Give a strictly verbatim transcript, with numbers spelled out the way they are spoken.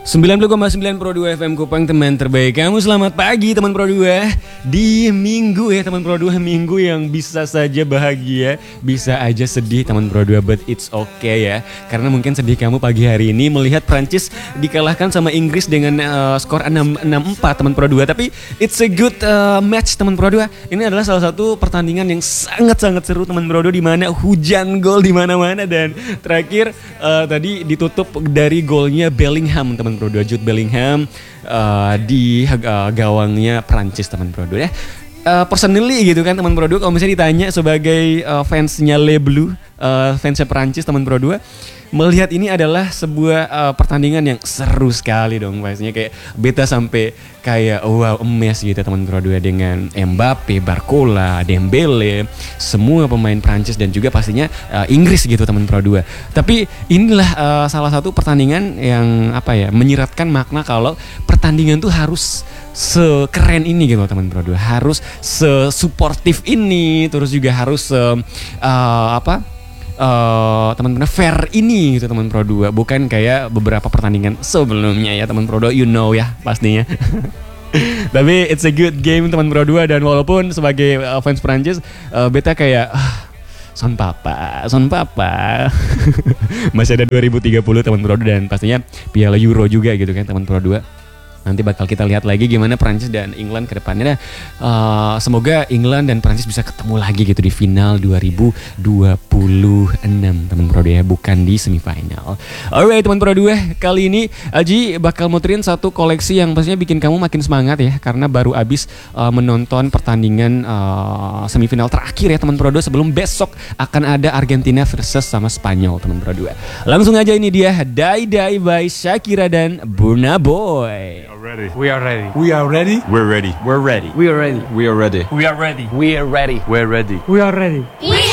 sembilan puluh koma sembilan Pro dua F M Kupang, teman terbaik kamu. Selamat pagi teman Pro dua. Di minggu ya teman Pro dua, minggu yang bisa saja bahagia, bisa aja sedih teman Pro dua, but it's okay ya. Karena mungkin sedih kamu pagi hari ini melihat Prancis dikalahkan sama Inggris dengan uh, skor enam empat teman Pro dua. Tapi it's a good uh, match teman Pro dua. Ini adalah salah satu pertandingan yang sangat-sangat seru teman Pro dua, di mana hujan gol di mana-mana, dan terakhir uh, tadi ditutup dari golnya Bellingham teman Pro dua, Jude Bellingham uh, di uh, gawangnya Prancis teman Pro dua ya. Uh, personally gitu kan teman Pro dua, kalau misalnya ditanya sebagai uh, fansnya Le Bleu, uh, fansnya Prancis teman Pro dua, melihat ini adalah sebuah uh, pertandingan yang seru sekali dong pastinya. Kayak beta sampai kayak wow emes gitu teman Pro dua, dengan Mbappe, Barcola, Dembele, semua pemain Prancis dan juga pastinya uh, Inggris gitu teman Pro dua. Tapi inilah uh, salah satu pertandingan yang apa ya, menyiratkan makna kalau pertandingan tuh harus sekeren ini gitu teman Pro dua, harus sesuportif ini, terus juga harus uh, uh, apa Uh, teman-teman fair ini gitu teman Pro dua, bukan kayak beberapa pertandingan sebelumnya ya teman Pro dua, you know ya pastinya. Tapi it's a good game teman Pro dua, dan walaupun sebagai uh, fans Prancis, uh, beta kayak uh, son papa, son papa. Masih ada dua ribu tiga puluh teman Pro dua, dan pastinya Piala Euro juga gitu kan teman Pro dua. Nanti bakal kita lihat lagi gimana Prancis dan England ke depannya. Uh, semoga England dan Prancis bisa ketemu lagi gitu di final dua ribu dua puluh enam teman Pro dua ya, bukan di semifinal. Alright teman Pro dua, kali ini Aji bakal muterin satu koleksi yang pastinya bikin kamu makin semangat ya, karena baru abis uh, menonton pertandingan uh, semifinal terakhir ya teman Pro dua, sebelum besok akan ada Argentina versus sama Spanyol teman Pro dua. Langsung aja, ini dia Die Die by Shakira dan Burna Boy. Ready. We are ready. We are ready. We're ready. We're ready. We are ready. We are ready. We are ready. We are ready. We're ready. We are ready. We